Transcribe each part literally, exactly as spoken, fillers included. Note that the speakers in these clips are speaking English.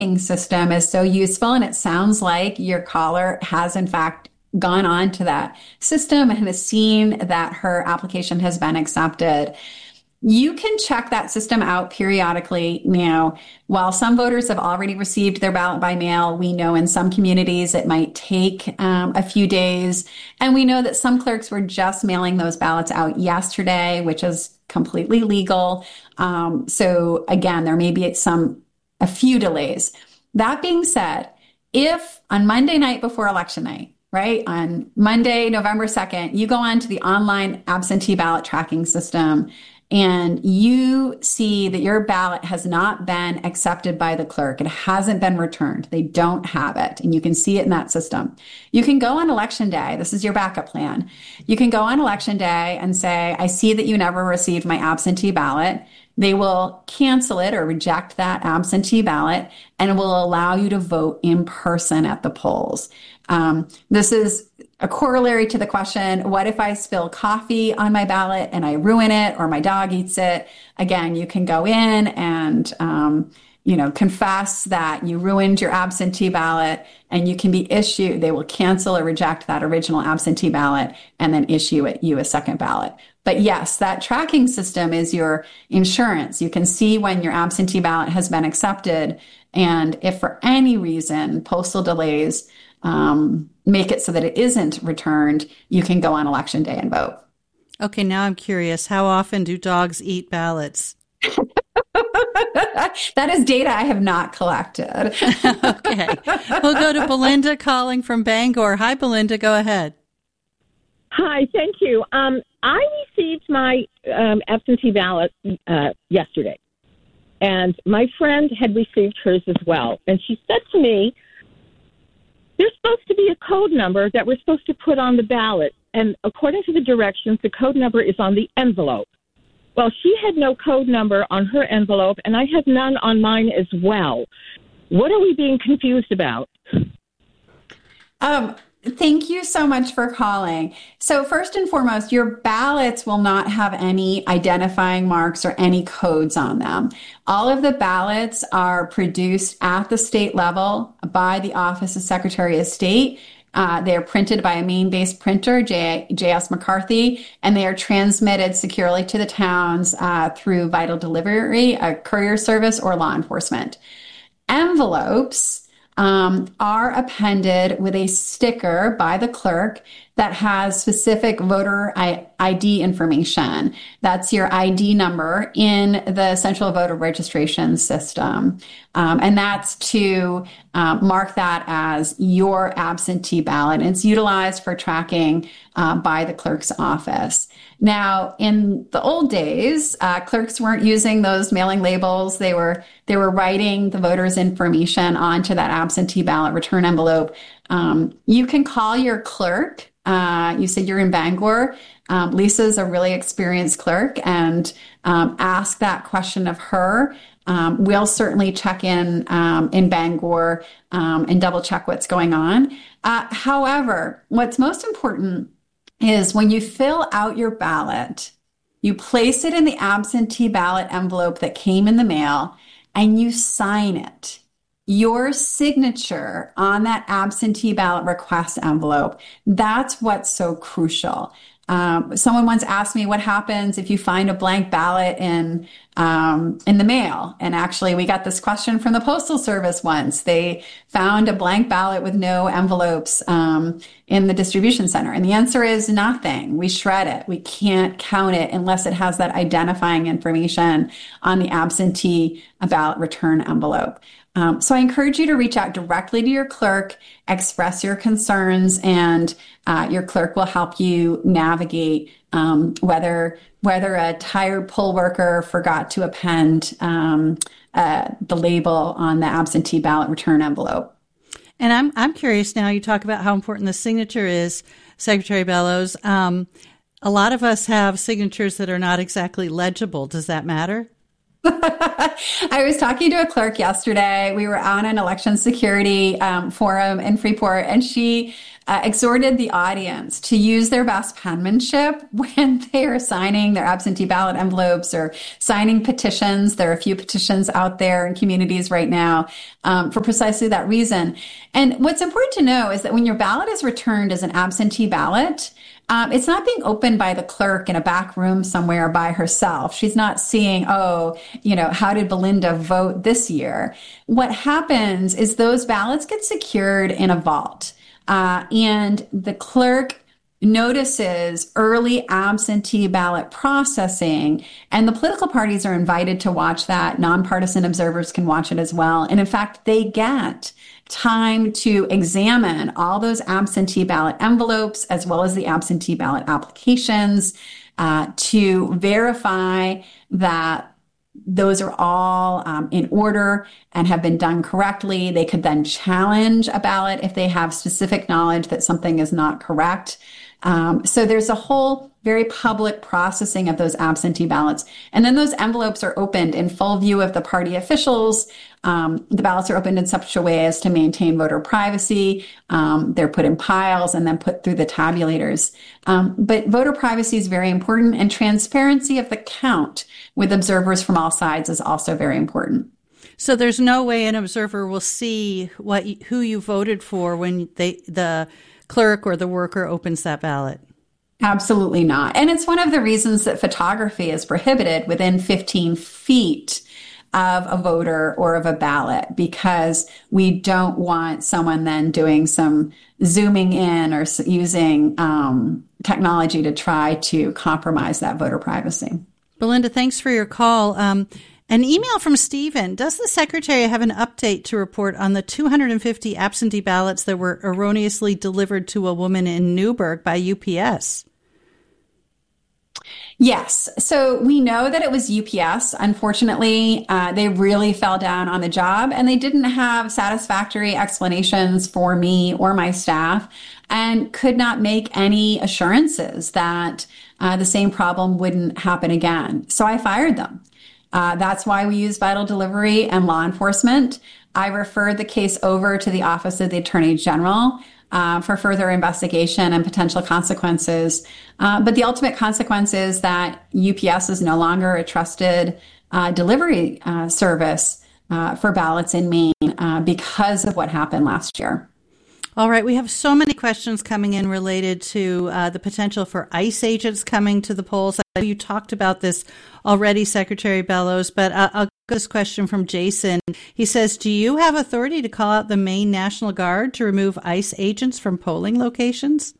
system is so useful, and it sounds like your caller has in fact gone on to that system and has seen that her application has been accepted. You can check that system out periodically. Now, while some voters have already received their ballot by mail, we know in some communities it might take um, a few days. And we know that some clerks were just mailing those ballots out yesterday, which is completely legal. Um, so again, there may be some, a few delays. That being said, if on Monday night before election night, right, on Monday, November second, you go on to the online absentee ballot tracking system, and you see that your ballot has not been accepted by the clerk, it hasn't been returned, they don't have it, and you can see it in that system. You can go on election day. This is your backup plan. You can go on election day and say, I see that you never received my absentee ballot. They will cancel it or reject that absentee ballot and will allow you to vote in person at the polls. Um, this is a corollary to the question, what if I spill coffee on my ballot and I ruin it or my dog eats it? Again, you can go in and, um, you know, confess that you ruined your absentee ballot, and you can be issued, they will cancel or reject that original absentee ballot and then issue it you a second ballot. But yes, that tracking system is your insurance. You can see when your absentee ballot has been accepted. And if for any reason postal delays um, make it so that it isn't returned, you can go on election day and vote. Okay, now I'm curious. How often do dogs eat ballots? That is data I have not collected. Okay. We'll go to Belinda calling from Bangor. Hi, Belinda. Go ahead. Hi, thank you. Um, I received my um, absentee ballot uh, yesterday, and my friend had received hers as well. And she said to me, there's supposed to be a code number that we're supposed to put on the ballot. And according to the directions, the code number is on the envelope. Well, she had no code number on her envelope, and I have none on mine as well. What are we being confused about? Um, thank you so much for calling. So first and foremost, your ballots will not have any identifying marks or any codes on them. All of the ballots are produced at the state level by the Office of Secretary of State. Uh, they are printed by a Maine-based printer, J. J.S. McCarthy, and they are transmitted securely to the towns uh, through vital delivery, a courier service, or law enforcement. Envelopes um, are appended with a sticker by the clerk that has specific voter I D information. That's your I D number in the Central Voter Registration System. Um, and that's to um, mark that as your absentee ballot. And it's utilized for tracking uh, by the clerk's office. Now, in the old days, uh, clerks weren't using those mailing labels. They were they were writing the voter's information onto that absentee ballot return envelope. Um, you can call your clerk. Uh, you said you're in Bangor. Um, Lisa's a really experienced clerk, and um, ask that question of her. Um, we'll certainly check in um, in Bangor um, and double check what's going on. Uh, however, what's most important is when you fill out your ballot, you place it in the absentee ballot envelope that came in the mail, and you sign it. Your signature on that absentee ballot request envelope, that's what's so crucial. Um, someone once asked me what happens if you find a blank ballot in um, in the mail. And actually, we got this question from the Postal Service once. They found a blank ballot with no envelopes um, in the distribution center. And the answer is nothing. We shred it. We can't count it unless it has that identifying information on the absentee ballot return envelope. Um, so I encourage you to reach out directly to your clerk, express your concerns, and uh, your clerk will help you navigate um, whether whether a tired poll worker forgot to append um, uh, the label on the absentee ballot return envelope. And I'm I'm curious now. You talk about how important the signature is, Secretary Bellows. Um, a lot of us have signatures that are not exactly legible. Does that matter? I was talking to a clerk yesterday. We were on an election security um, forum in Freeport, and she uh, exhorted the audience to use their best penmanship when they are signing their absentee ballot envelopes or signing petitions. There are a few petitions out there in communities right now um, for precisely that reason. And what's important to know is that when your ballot is returned as an absentee ballot, Um, it's not being opened by the clerk in a back room somewhere by herself. She's not seeing, oh, you know, how did Belinda vote this year? What happens is those ballots get secured in a vault, uh, and the clerk notices early absentee ballot processing, and the political parties are invited to watch that. Nonpartisan observers can watch it as well. And in fact, they get time to examine all those absentee ballot envelopes as well as the absentee ballot applications uh, to verify that those are all um, in order and have been done correctly. They could then challenge a ballot if they have specific knowledge that something is not correct. Um, so there's a whole very public processing of those absentee ballots. And then those envelopes are opened in full view of the party officials. Um, the ballots are opened in such a way as to maintain voter privacy. Um, they're put in piles and then put through the tabulators. Um, but voter privacy is very important, and transparency of the count with observers from all sides is also very important. So there's no way an observer will see what who you voted for when they the clerk or the worker opens that ballot? Absolutely not. And it's one of the reasons that photography is prohibited within fifteen feet of a voter or of a ballot, because we don't want someone then doing some zooming in or using um, technology to try to compromise that voter privacy. Belinda, thanks for your call. Um, An email from Stephen. Does the secretary have an update to report on the two hundred fifty absentee ballots that were erroneously delivered to a woman in Newburgh by U P S? Yes. So we know that it was U P S. Unfortunately, uh, they really fell down on the job, and they didn't have satisfactory explanations for me or my staff, and could not make any assurances that uh, the same problem wouldn't happen again. So I fired them. Uh, that's why we use vital delivery and law enforcement. I referred the case over to the Office of the Attorney General uh, for further investigation and potential consequences. Uh, but the ultimate consequence is that U P S is no longer a trusted uh, delivery uh, service uh, for ballots in Maine uh, because of what happened last year. All right. We have so many questions coming in related to uh, the potential for ICE agents coming to the polls. I know you talked about this already, Secretary Bellows, but uh, I'll get this question from Jason. He says, do you have authority to call out the Maine National Guard to remove ICE agents from polling locations?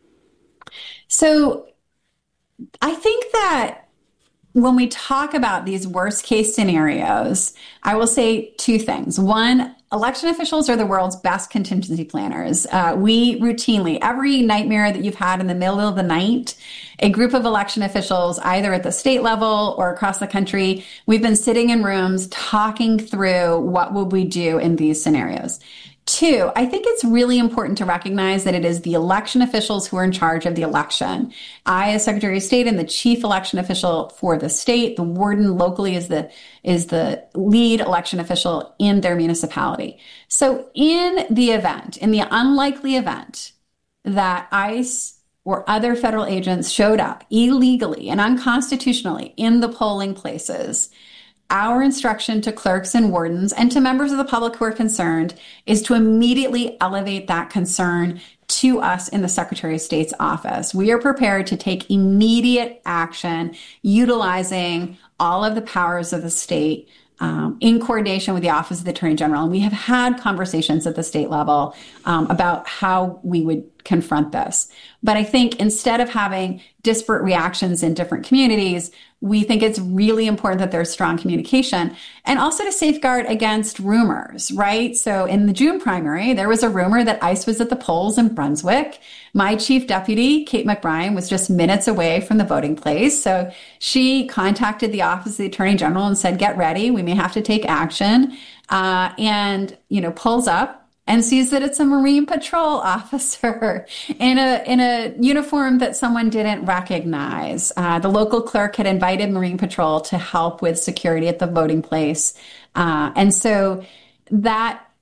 So I think that when we talk about these worst case scenarios, I will say two things. One, election officials are the world's best contingency planners. Uh, we routinely, every nightmare that you've had in the middle of the night, a group of election officials, either at the state level or across the country, we've been sitting in rooms talking through what would we do in these scenarios. Two, I think it's really important to recognize that it is the election officials who are in charge of the election. I, as Secretary of State, am the chief election official for the state. The warden locally is the is the lead election official in their municipality. So in the event, in the unlikely event that ICE or other federal agents showed up illegally and unconstitutionally in the polling places, our instruction to clerks and wardens and to members of the public who are concerned is to immediately elevate that concern to us in the Secretary of State's office. We are prepared to take immediate action utilizing all of the powers of the state um, in coordination with the Office of the Attorney General. And we have had conversations at the state level um, about how we would confront this. But I think instead of having disparate reactions in different communities, we think it's really important that there's strong communication, and also to safeguard against rumors, right? So in the June primary, there was a rumor that ICE was at the polls in Brunswick. My chief deputy, Kate McBrien, was just minutes away from the voting place. So she contacted the Office of the Attorney General and said, get ready, we may have to take action, uh, and, you know, pulls up and sees that it's a Marine Patrol officer in a in a uniform that someone didn't recognize. Uh, the local clerk had invited Marine Patrol to help with security at the voting place. Uh, and so that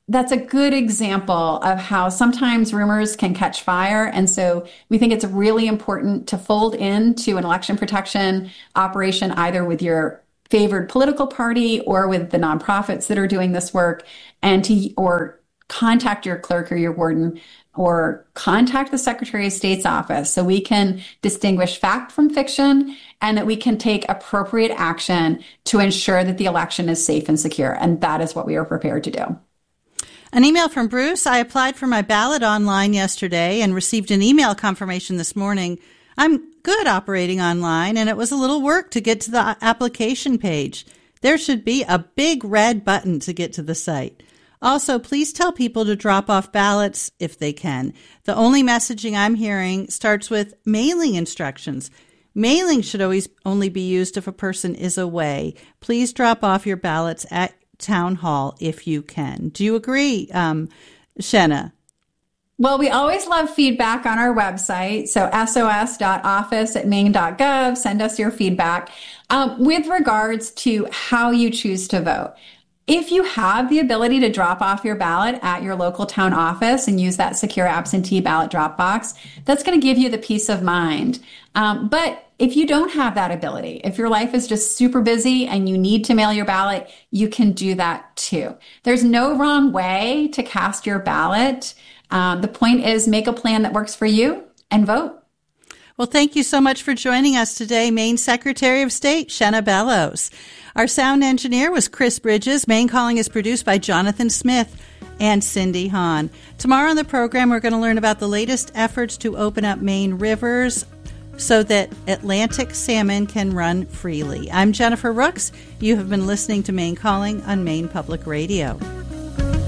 that's a good example of how sometimes rumors can catch fire. And so we think it's really important to fold into an election protection operation, either with your favored political party or with the nonprofits that are doing this work, and to, or contact your clerk or your warden, or contact the Secretary of State's office so we can distinguish fact from fiction and that we can take appropriate action to ensure that the election is safe and secure. And that is what we are prepared to do. An email from Bruce. I applied for my ballot online yesterday and received an email confirmation this morning. I'm good operating online, and it was a little work to get to the application page. There should be a big red button to get to the site. Also, please tell people to drop off ballots if they can. The only messaging I'm hearing starts with mailing instructions. Mailing should always only be used if a person is away. Please drop off your ballots at Town Hall if you can. Do you agree, um, Shenna? Well, we always love feedback on our website. So S O S dot office at maine dot gov. Send us your feedback. Um, with regards to how you choose to vote, if you have the ability to drop off your ballot at your local town office and use that secure absentee ballot drop box, that's going to give you the peace of mind. Um, but if you don't have that ability, if your life is just super busy and you need to mail your ballot, you can do that too. There's no wrong way to cast your ballot. Um, the point is, make a plan that works for you and vote. Well, thank you so much for joining us today, Maine Secretary of State Shenna Bellows. Our sound engineer was Chris Bridges. Maine Calling is produced by Jonathan Smith and Cindy Hahn. Tomorrow on the program, we're going to learn about the latest efforts to open up Maine rivers so that Atlantic salmon can run freely. I'm Jennifer Rooks. You have been listening to Maine Calling on Maine Public Radio.